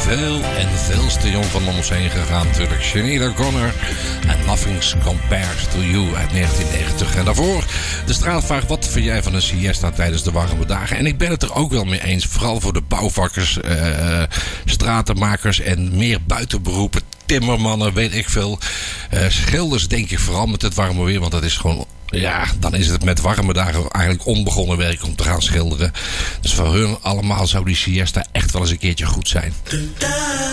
veel te jong van ons heen gegaan natuurlijk. Sinead O'Connor en Nothing's Compared to You uit 1990. En daarvoor de straatvraag: wat vind jij van een siesta tijdens de warme dagen? En ik ben het er ook wel mee eens. Vooral voor de bouwvakkers, stratenmakers en meer buitenberoepen. Timmermannen, weet ik veel. Schilders denk ik vooral met het warme weer. Want dat is gewoon... Ja, dan is het met warme dagen eigenlijk onbegonnen werk om te gaan schilderen. Dus voor hun allemaal zou die siesta echt wel eens een keertje goed zijn.